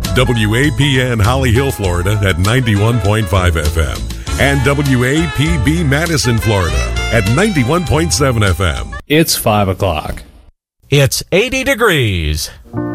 WAPN Holly Hill, Florida at 91.5 FM. And WAPB Madison, Florida at 91.7 FM. It's 5 o'clock. It's 80 degrees.